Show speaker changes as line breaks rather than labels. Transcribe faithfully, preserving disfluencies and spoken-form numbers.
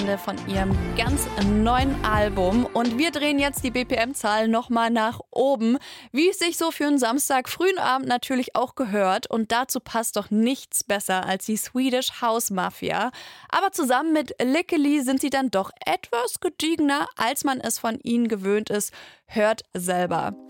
von ihrem ganz neuen Album. Und wir drehen jetzt die B P M-Zahl nochmal nach oben, wie es sich so für einen Samstag frühen Abend natürlich auch gehört. Und dazu passt doch nichts besser als die Swedish House Mafia. Aber zusammen mit Lickily sind sie dann doch etwas gediegener, als man es von ihnen gewöhnt ist. Hört selber.